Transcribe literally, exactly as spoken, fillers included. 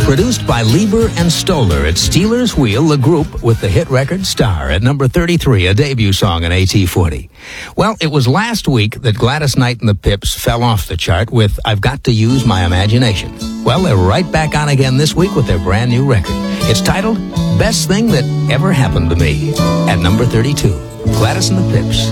Produced by Lieber and Stoller at Steelers Wheel, the group with the hit record Star at number thirty-three, a debut song in A T forty. Well, it was last week that Gladys Knight and the Pips fell off the chart with I've Got to Use My Imagination. Well, they're right back on again this week with their brand new record. It's titled Best Thing That Ever Happened to Me at number thirty-two. Gladys and the Pips.